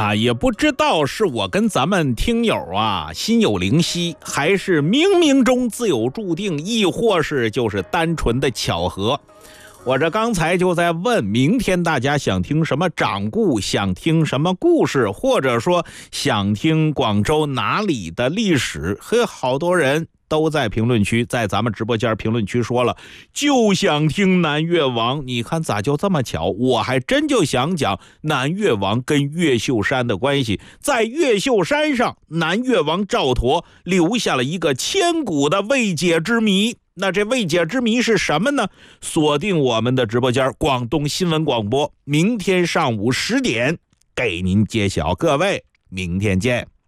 呀，也不知道是我跟咱们听友心有灵犀，还是冥冥中自有注定，亦或是就是单纯的巧合。我这刚才就在问，明天大家想听什么掌故，想听什么故事，或者说想听广州哪里的历史，好多人都在评论区，在咱们直播间评论区说了，就想听南越王。你看咋就这么巧，我还真就想讲南越王跟越秀山的关系。在越秀山上，南越王赵佗留下了一个千古的未解之谜。那这未解之谜是什么呢？锁定我们的直播间广东新闻广播，明天上午10点给您揭晓。各位，明天见。